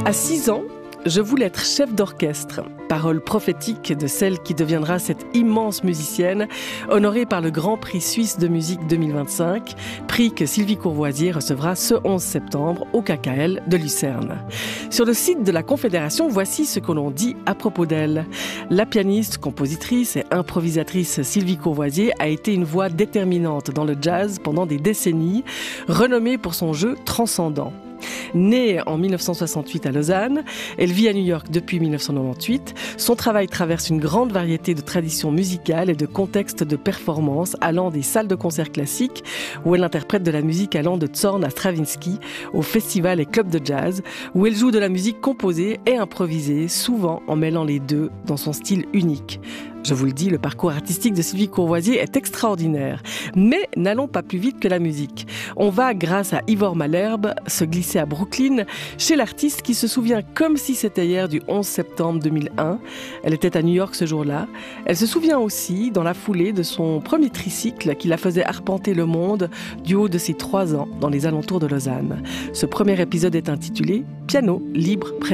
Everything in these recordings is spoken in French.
À 6 ans, je voulais être chef d'orchestre. Parole prophétique de celle qui deviendra cette immense musicienne, honorée par le Grand Prix Suisse de musique 2025, prix que Sylvie Courvoisier recevra ce 11 septembre au KKL de Lucerne. Sur le site de la Confédération, voici ce que l'on dit à propos d'elle. La pianiste, compositrice et improvisatrice Sylvie Courvoisier a été une voix déterminante dans le jazz pendant des décennies, renommée pour son jeu transcendant. Née en 1968 à Lausanne, elle vit à New York depuis 1998. Son travail traverse une grande variété de traditions musicales et de contextes de performance, allant des salles de concert classiques, où elle interprète de la musique allant de Zorn à Stravinsky, aux festivals et clubs de jazz, où elle joue de la musique composée et improvisée, souvent en mêlant les deux dans son style unique. Je vous le dis, le parcours artistique de Sylvie Courvoisier est extraordinaire. Mais n'allons pas plus vite que la musique. On va, grâce à Ivor Malherbe, se glisser à Brooklyn, chez l'artiste qui se souvient comme si c'était hier du 11 septembre 2001. Elle était à New York ce jour-là. Elle se souvient aussi, dans la foulée, de son premier tricycle qui la faisait arpenter le monde du haut de ses 3 ans dans les alentours de Lausanne. Ce premier épisode est intitulé « Piano libre précieux ».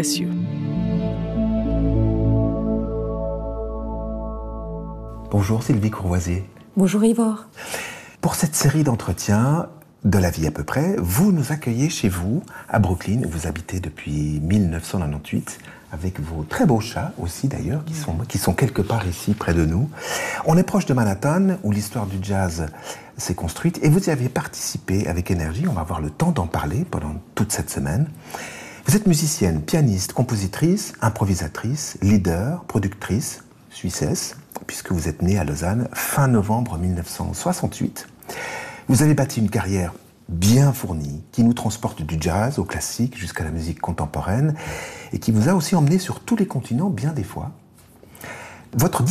Bonjour Sylvie Courvoisier. Bonjour Ivor. Pour cette série d'entretiens, de la vie à peu près, vous nous accueillez chez vous, à Brooklyn, où vous habitez depuis 1998, avec vos très beaux chats aussi d'ailleurs, qui sont quelque part ici, près de nous. On est proche de Manhattan, où l'histoire du jazz s'est construite, et vous y avez participé avec énergie, on va avoir le temps d'en parler pendant toute cette semaine. Vous êtes musicienne, pianiste, compositrice, improvisatrice, leader, productrice, suissesse, puisque vous êtes née à Lausanne fin novembre 1968. Vous avez bâti une carrière bien fournie, qui nous transporte du jazz au classique jusqu'à la musique contemporaine, et qui vous a aussi emmené sur tous les continents bien des fois. Votre